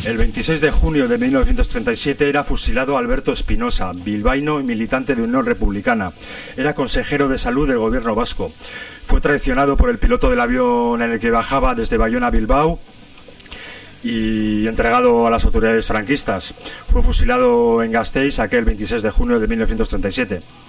El 26 de junio de 1937 era fusilado Alberto Espinosa, bilbaíno y militante de Unión Republicana. Era consejero de salud del gobierno vasco. Fue traicionado por el piloto del avión en el que bajaba desde Bayona a Bilbao y entregado a las autoridades franquistas. Fue fusilado en Gasteiz aquel 26 de junio de 1937.